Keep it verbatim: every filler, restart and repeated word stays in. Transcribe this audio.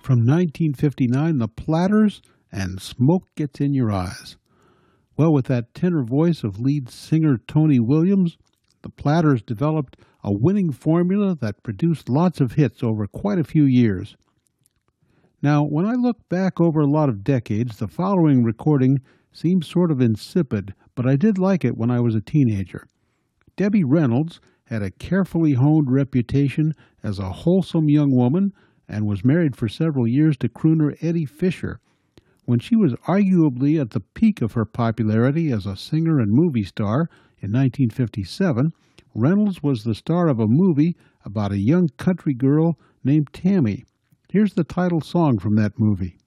From nineteen fifty-nine, The Platters and Smoke Gets in Your Eyes. Well, with that tenor voice of lead singer Tony Williams, The Platters developed a winning formula that produced lots of hits over quite a few years. Now, when I look back over a lot of decades, the following recording seems sort of insipid, but I did like it when I was a teenager. Debbie Reynolds had a carefully honed reputation as a wholesome young woman and was married for several years to crooner Eddie Fisher. When she was arguably at the peak of her popularity as a singer and movie star in nineteen fifty-seven, Reynolds was the star of a movie about a young country girl named Tammy. Here's the title song from that movie.